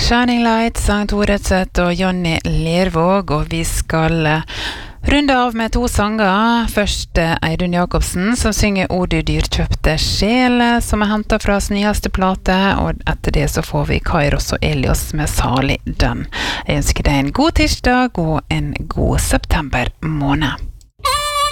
Shining Light, sang Toreseth og Jonny Lervåg, og vi skal runde av med 2 sanger. Først Eidun Jakobsen, som synger O du dyrkjøpte sjel, som hentet fra sin nyeste plate, og etter det så får vi Kairos og Elios med Salig den. Jeg ønsker deg en god tirsdag og en god september måned.